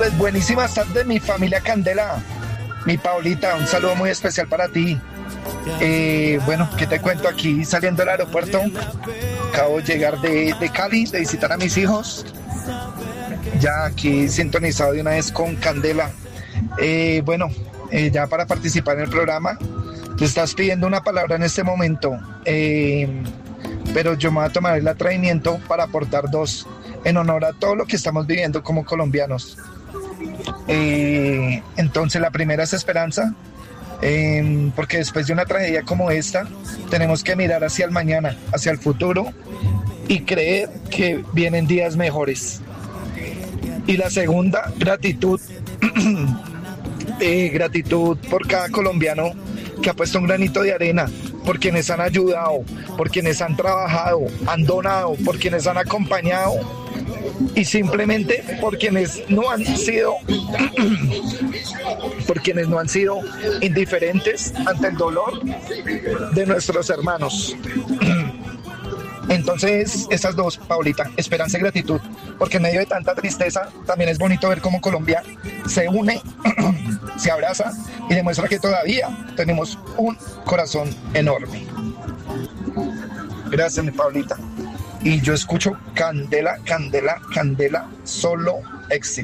Pues buenísimas tardes, mi familia Candela, mi Paulita, un saludo muy especial para ti. Bueno, ¿qué te cuento aquí saliendo del aeropuerto? Acabo de llegar de Cali, de visitar a mis hijos. Ya aquí sintonizado de una vez con Candela. Bueno, ya para participar en el programa, te estás pidiendo una palabra en este momento, pero yo me voy a tomar el atrevimiento para aportar dos, en honor a todo lo que estamos viviendo como colombianos. Entonces la primera es esperanza, porque después de una tragedia como esta, tenemos que mirar hacia el mañana, hacia el futuro y creer que vienen días mejores. Y la segunda, gratitud. Gratitud por cada colombiano que ha puesto un granito de arena, por quienes han ayudado, por quienes han trabajado, han donado, por quienes han acompañado y simplemente por quienes no han sido por quienes no han sido indiferentes ante el dolor de nuestros hermanos. Entonces, estas dos, Paulita, esperanza y gratitud, porque en medio de tanta tristeza también es bonito ver cómo Colombia se une, se abraza y demuestra que todavía tenemos un corazón enorme. Gracias, mi Paulita. Y yo escucho Candela, Candela, Candela, solo éxito.